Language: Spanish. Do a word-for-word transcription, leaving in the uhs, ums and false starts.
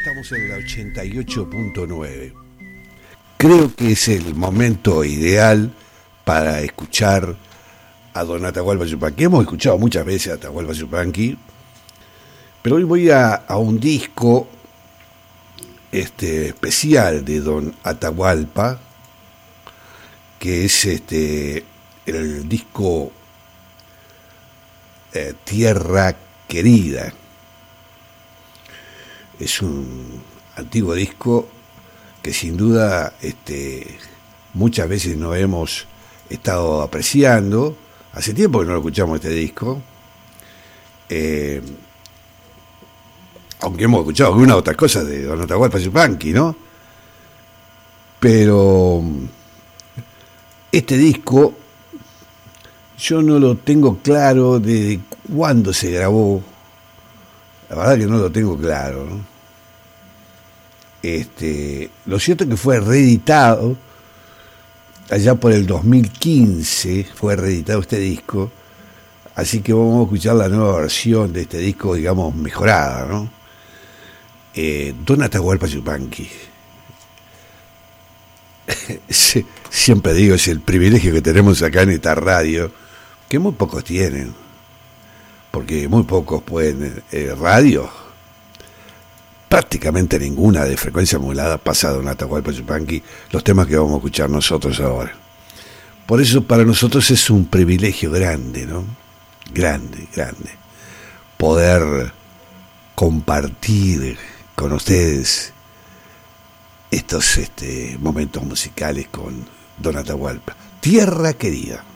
estamos en la ochenta y ocho punto nueve. Creo que es el momento ideal para escuchar a don Atahualpa Yupanqui. Hemos escuchado muchas veces a Atahualpa Yupanqui, pero hoy voy a, a un disco este, especial de don Atahualpa, que es este el disco eh, Tierra Querida. Es un antiguo disco que sin duda este, muchas veces no hemos estado apreciando. Hace tiempo que no lo escuchamos este disco, eh, aunque hemos escuchado algunas otras cosas de don Atahualpa Yupanqui, ¿no? Pero este disco yo no lo tengo claro desde cuándo se grabó. La verdad que no lo tengo claro, ¿no? Este, lo cierto es que fue reeditado allá por el dos mil quince, fue reeditado este disco, así que vamos a escuchar la nueva versión de este disco, digamos, mejorada, ¿no? Eh, don Atahualpa Yupanqui. Siempre digo, es el privilegio que tenemos acá en esta radio, que muy pocos tienen, porque muy pocos pueden, eh, radio, prácticamente ninguna de frecuencia modulada pasa a don Atahualpa Yupanqui los temas que vamos a escuchar nosotros ahora. Por eso para nosotros es un privilegio grande, ¿no? Grande, grande, poder compartir con ustedes estos este, momentos musicales con don Atahualpa. Tierra Querida.